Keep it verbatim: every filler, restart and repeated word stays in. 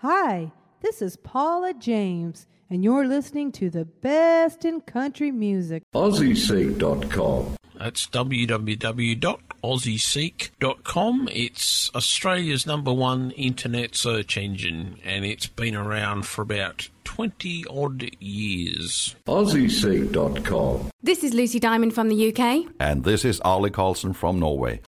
Hi, this is Paula James, and you're listening to the best in country music. Aussie Seek dot com. That's w w w dot aussie seek dot com. It's Australia's number one internet search engine, and it's been around for about twenty-odd years. Aussie Seek dot com. This is Lucy Diamond from the U K. And this is Arlie Carlson from Norway.